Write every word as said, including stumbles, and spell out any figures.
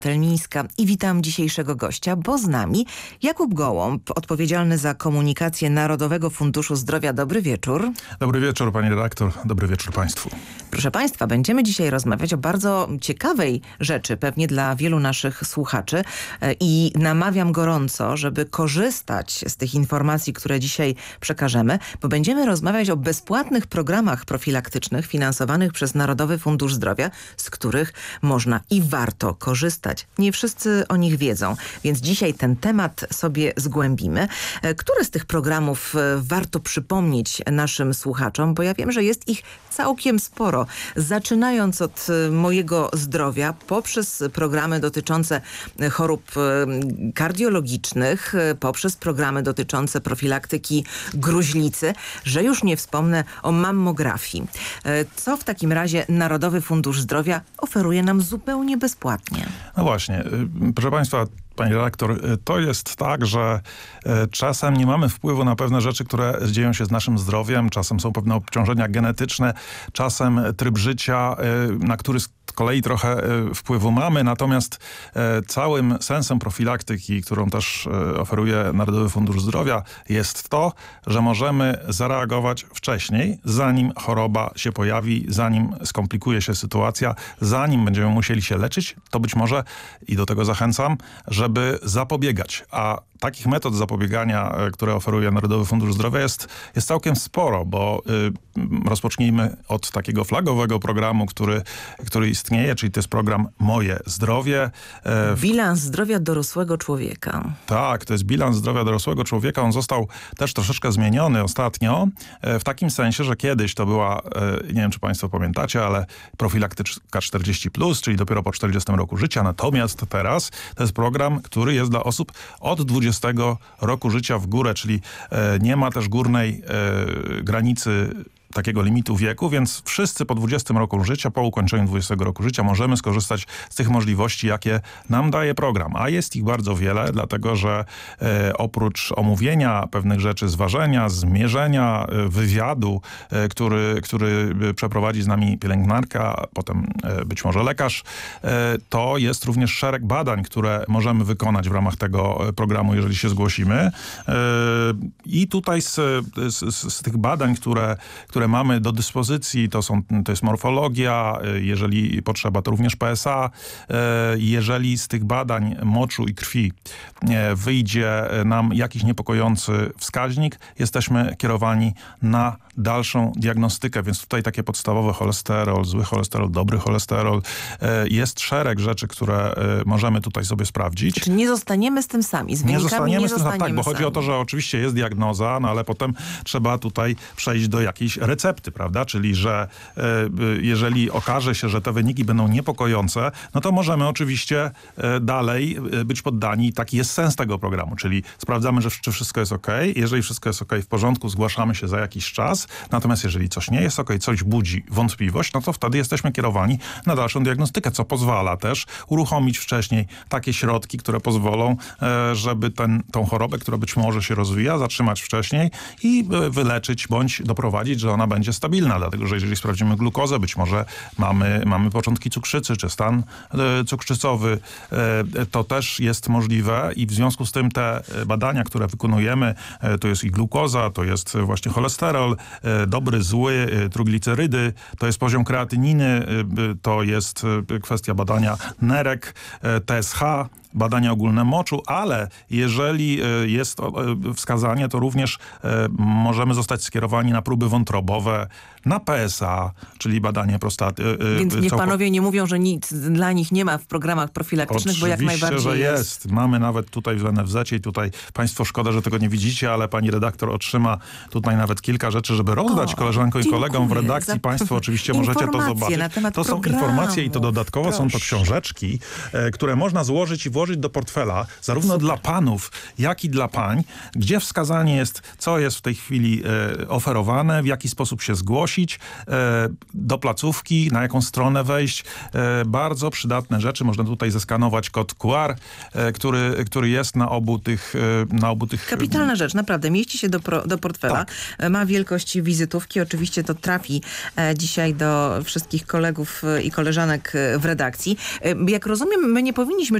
Telmińska i witam dzisiejszego gościa, bo z nami Jakub Gołąb, odpowiedzialny za komunikację Narodowego Funduszu Zdrowia. Dobry wieczór. Dobry wieczór, pani redaktor. Dobry wieczór państwu. Proszę państwa, będziemy dzisiaj rozmawiać o bardzo ciekawej rzeczy, pewnie dla wielu naszych słuchaczy, i namawiam gorąco, żeby korzystać z tych informacji, które dzisiaj przekażemy, bo będziemy rozmawiać o bezpłatnych programach profilaktycznych finansowanych przez Narodowy Fundusz Zdrowia, z których można i warto korzystać. Nie wszyscy o nich wiedzą, więc dzisiaj ten temat sobie zgłębimy. Które z tych programów warto przypomnieć naszym słuchaczom, bo ja wiem, że jest ich całkiem sporo. Zaczynając od Mojego Zdrowia, poprzez programy dotyczące chorób kardiologicznych, poprzez programy dotyczące profilaktyki gruźlicy, że już nie wspomnę o mammografii. Co w takim razie Narodowy Fundusz Zdrowia oferuje nam zupełnie bezpłatnie? No właśnie, proszę państwa, pani redaktor, to jest tak, że czasem nie mamy wpływu na pewne rzeczy, które dzieją się z naszym zdrowiem. Czasem są pewne obciążenia genetyczne, czasem tryb życia, na który z kolei trochę wpływu mamy. Natomiast całym sensem profilaktyki, którą też oferuje Narodowy Fundusz Zdrowia, jest to, że możemy zareagować wcześniej, zanim choroba się pojawi, zanim skomplikuje się sytuacja, zanim będziemy musieli się leczyć, to być może, i do tego zachęcam, żeby zapobiegać. A takich metod zapobiegania, które oferuje Narodowy Fundusz Zdrowia, jest, jest całkiem sporo, bo y, rozpocznijmy od takiego flagowego programu, który, który istnieje, czyli to jest program Moje Zdrowie. E, bilans zdrowia dorosłego człowieka. Tak, to jest bilans zdrowia dorosłego człowieka. On został też troszeczkę zmieniony ostatnio, e, w takim sensie, że kiedyś to była, e, nie wiem czy państwo pamiętacie, ale profilaktyka czterdzieści plus, czyli dopiero po czterdziestym roku życia. Natomiast teraz to jest program, który jest dla osób od dwudziestego roku życia w górę, czyli e, nie ma też górnej e, granicy takiego limitu wieku, więc wszyscy po dwudziestym roku życia, po ukończeniu dwudziestego roku życia możemy skorzystać z tych możliwości, jakie nam daje program. A jest ich bardzo wiele, dlatego że e, oprócz omówienia pewnych rzeczy, zważenia, zmierzenia, e, wywiadu, e, który, który przeprowadzi z nami pielęgniarka, potem e, być może lekarz, e, to jest również szereg badań, które możemy wykonać w ramach tego programu, jeżeli się zgłosimy. E, I tutaj z, z, z tych badań, które, które które mamy do dyspozycji, to, są, to jest morfologia, jeżeli potrzeba, to również P S A. Jeżeli z tych badań moczu i krwi wyjdzie nam jakiś niepokojący wskaźnik, jesteśmy kierowani na dalszą diagnostykę, więc tutaj takie podstawowe cholesterol, zły cholesterol, dobry cholesterol. Jest szereg rzeczy, które możemy tutaj sobie sprawdzić. Czy nie zostaniemy z tym sami? Z wynikami nie zostaniemy, nie z tym sami. Tak, bo sami. chodzi o to, że oczywiście jest diagnoza, no ale potem trzeba tutaj przejść do jakiejś recepty, prawda? Czyli, że e, jeżeli okaże się, że te wyniki będą niepokojące, no to możemy oczywiście e, dalej być poddani. Taki jest sens tego programu, czyli sprawdzamy, że czy wszystko jest ok. Jeżeli wszystko jest ok, w porządku, zgłaszamy się za jakiś czas. Natomiast jeżeli coś nie jest ok, coś budzi wątpliwość, no to wtedy jesteśmy kierowani na dalszą diagnostykę, co pozwala też uruchomić wcześniej takie środki, które pozwolą, e, żeby ten, tą chorobę, która być może się rozwija, zatrzymać wcześniej i e, wyleczyć bądź doprowadzić, że ona będzie stabilna, dlatego że jeżeli sprawdzimy glukozę, być może mamy, mamy początki cukrzycy, czy stan e, cukrzycowy, e, to też jest możliwe i w związku z tym te badania, które wykonujemy, e, to jest i glukoza, to jest właśnie cholesterol, e, dobry, zły, e, trójglicerydy, to jest poziom kreatyniny, e, to jest e, kwestia badania nerek, e, T S H, badania ogólne moczu, ale jeżeli jest wskazanie, to również możemy zostać skierowani na próby wątrobowe, na P S A, czyli badanie prostaty. Więc niech całko... panowie nie mówią, że nic dla nich nie ma w programach profilaktycznych, Oczywiście, bo jak najbardziej że jest. jest. Mamy nawet tutaj w N F Z-cie i tutaj państwo, szkoda, że tego nie widzicie, ale pani redaktor otrzyma tutaj nawet kilka rzeczy, żeby rozdać o, koleżankom i kolegom w redakcji. Za... Państwo oczywiście możecie to zobaczyć. Na temat to są programu. informacje i to dodatkowo Proszę. Są to książeczki, e, które można złożyć i włożyć włożyć do portfela, zarówno Super. dla panów, jak i dla pań, gdzie wskazanie jest, co jest w tej chwili e, oferowane, w jaki sposób się zgłosić e, do placówki, na jaką stronę wejść. E, bardzo przydatne rzeczy. Można tutaj zeskanować kod Q R, e, który, który jest na obu tych... E, na obu tych Kapitalna rzecz, naprawdę. Mieści się do, pro, do portfela. Tak. Ma wielkość wizytówki. Oczywiście to trafi e, dzisiaj do wszystkich kolegów e, i koleżanek e, w redakcji. E, jak rozumiem, my nie powinniśmy